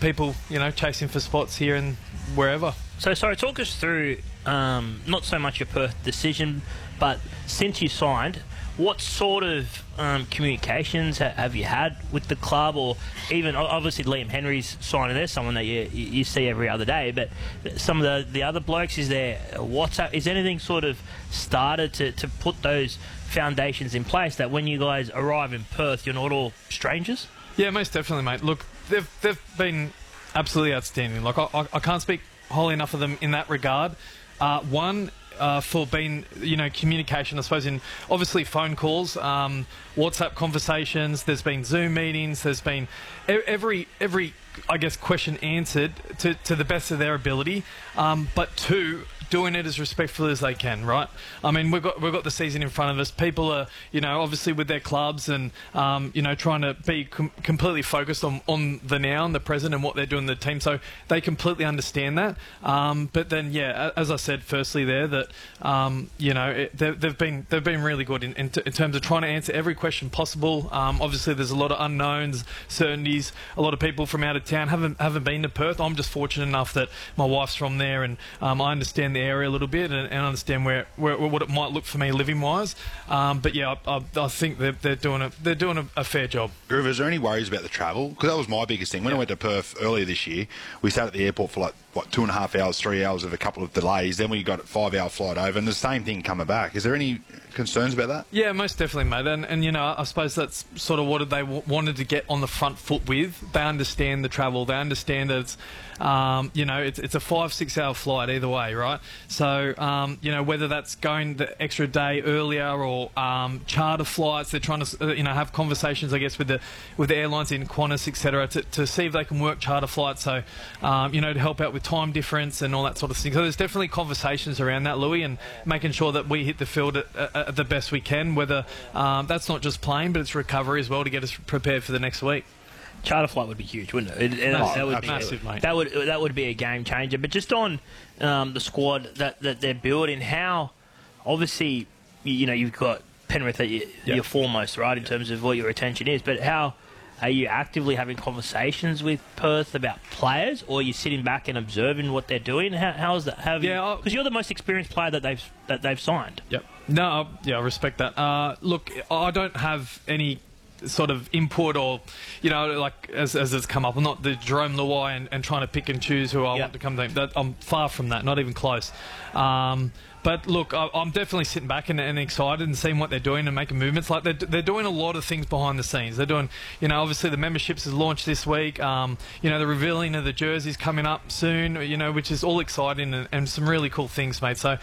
people, chasing for spots here and wherever. So, sorry, talk us through not so much your Perth decision, but since you signed, what sort of communications have you had with the club, or even obviously Liam Henry's signing there, someone that you see every other day, but some of the other blokes, is there WhatsApp? Is anything sort of started to put those foundations in place that when you guys arrive in Perth, you're not all strangers? Yeah, most definitely, mate. Look, they've been absolutely outstanding. Like I can't speak highly enough of them in that regard. For being, communication, I suppose, in obviously phone calls, WhatsApp conversations, there's been Zoom meetings, there's been every I guess, question answered to the best of their ability, but two, doing it as respectfully as they can, right? I mean, we've got the season in front of us. People are, obviously with their clubs and, trying to be completely focused on the now and the present and what they're doing in the team. So they completely understand that. But then, yeah, as I said, firstly there, that, they've been really good in terms of trying to answer every question possible. Obviously, there's a lot of unknowns, certainties. A lot of people from out of town haven't been to Perth. I'm just fortunate enough that my wife's from there, and I understand the area a little bit and understand what it might look for me living wise. But yeah, I think they're doing a fair job. Groove, is there any worries about the travel? Because that was my biggest thing. When I went to Perth earlier this year, we sat at the airport for 2.5 hours, 3 hours of a couple of delays. Then we got a 5-hour flight over, and the same thing coming back. Is there any concerns about that? Yeah, most definitely, mate. And I suppose that's sort of what they wanted to get on the front foot with. They understand the travel. They understand that it's, it's a 5-6 hour flight either way, right? So, whether that's going the extra day earlier or charter flights, they're trying to, have conversations, I guess, with the airlines in Qantas, etc., to see if they can work charter flights. So, to help out with time difference and all that sort of thing. So there's definitely conversations around that, Louis, and making sure that we hit the field at the best we can, whether that's not just playing, but it's recovery as well to get us prepared for the next week. Charter flight would be huge, wouldn't it? That would be massive, mate. That would be a game changer. But just on the squad that they're building, how obviously you've got Penrith at your foremost, right, in terms of what your attention is. But how are you actively having conversations with Perth about players, or are you sitting back and observing what they're doing? How is that? Because you're the most experienced player that they've signed. Yep. No, I respect that. Look, I don't have any sort of input or, as it's come up. I'm not the Jerome Luai and trying to pick and choose who I want to come to. I'm far from that, not even close. But look, I'm definitely sitting back and excited and seeing what they're doing and making movements. Like they're doing a lot of things behind the scenes. They're doing, obviously the memberships is launched this week. The revealing of the jerseys coming up soon. Which is all exciting and some really cool things, mate. So,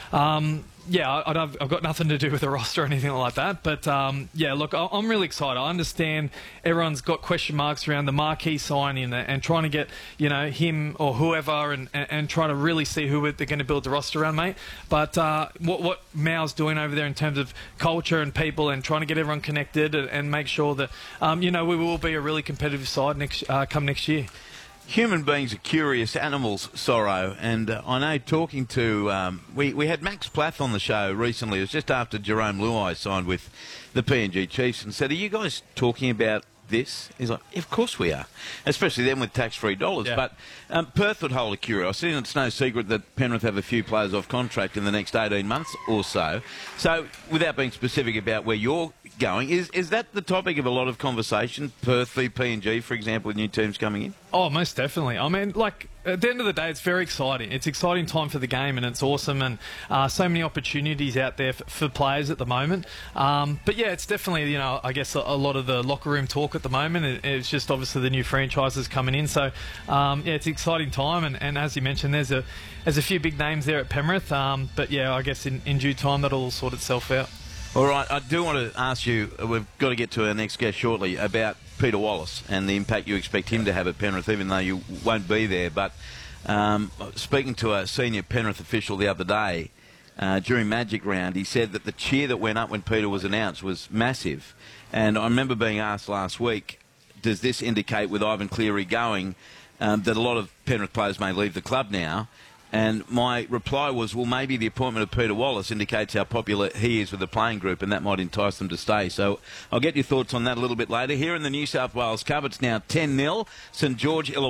I've got nothing to do with the roster or anything like that. But, look, I'm really excited. I understand everyone's got question marks around the marquee signing and trying to get, him or whoever and trying to really see who they're going to build the roster around, mate. But what Mau's doing over there in terms of culture and people and trying to get everyone connected and make sure that, we will be a really competitive side come next year. Human beings are curious animals, Sorrow, and I know talking to... we had Max Plath on the show recently. It was just after Jerome Luai signed with the PNG Chiefs and said, are you guys talking about this? He's like, of course we are, especially then with tax-free dollars. Yeah. But Perth would hold a curiosity, and it's no secret that Penrith have a few players off contract in the next 18 months or so. So without being specific about where you're going, is that the topic of a lot of conversation, Perth v PNG, for example, with new teams coming in? Oh, most definitely. I mean, at the end of the day, it's very exciting. It's an exciting time for the game, and it's awesome, and so many opportunities out there for players at the moment. But yeah, it's definitely, I guess a lot of the locker room talk at the moment. It's just obviously the new franchises coming in. So, it's an exciting time, and as you mentioned, there's a few big names there at Penrith. But yeah, I guess in due time, that'll all sort itself out. All right, I do want to ask you, we've got to get to our next guest shortly, about Peter Wallace and the impact you expect him to have at Penrith, even though you won't be there. But speaking to a senior Penrith official the other day, during Magic Round, he said that the cheer that went up when Peter was announced was massive. And I remember being asked last week, does this indicate with Ivan Cleary going that a lot of Penrith players may leave the club now? And my reply was, well, maybe the appointment of Peter Wallace indicates how popular he is with the playing group, and that might entice them to stay. So I'll get your thoughts on that a little bit later. Here in the New South Wales Cup, it's now 10-0. St George